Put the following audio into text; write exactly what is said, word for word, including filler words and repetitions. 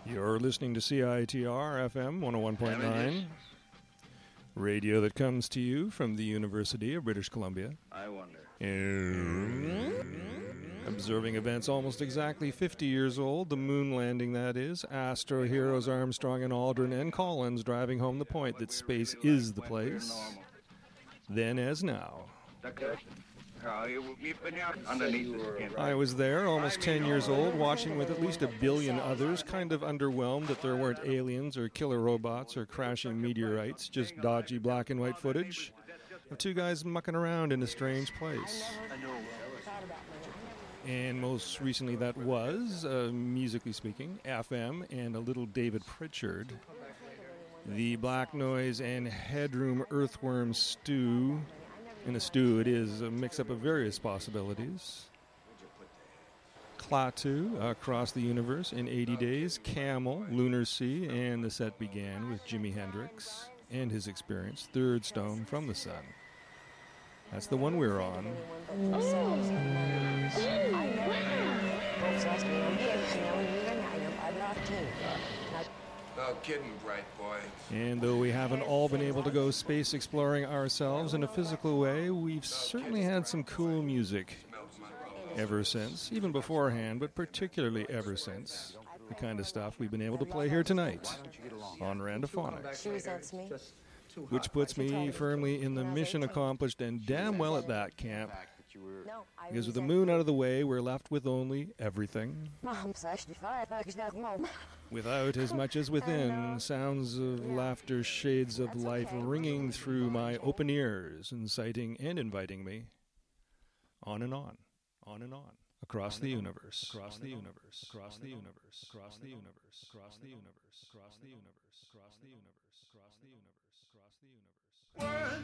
You're listening to C I T R F M one oh one point nine, radio that comes to you from the University of British Columbia. I wonder. Observing events almost exactly fifty years old, the moon landing, that is, Astro heroes Armstrong and Aldrin and Collins driving home the point that space is the place. Then as now. I was there, almost ten years old, watching with at least a billion others, kind of underwhelmed that there weren't aliens or killer robots or crashing meteorites, just dodgy black and white footage of two guys mucking around in a strange place. And most recently that was, uh, musically speaking, F M and a little David Pritchard. The Black Noise and Headroom Earthworm stew. In a stew, it is a mix-up of various possibilities. Klaatu, Across the Universe in eighty days, Camel, Lunar Sea, and the set began with Jimi Hendrix and his experience, Third Stone from the Sun. That's the one we're on. No kidding, bright boy. And though we haven't all been able to go space exploring ourselves in a physical way, we've certainly had some cool music ever since, even beforehand, but particularly ever since. The kind of stuff we've been able to play here tonight on Randophonics. She resents me. Which puts me firmly in the mission accomplished and damn well at that camp. Because with the moon out of the way, we're left with only everything. Without as much as within, sounds of laughter, shades of life ringing through my open ears, inciting and inviting me on and on, on and on, across the universe, across the universe, across the universe, across the universe, across the universe, across the universe, across the universe, across the universe, across the universe. One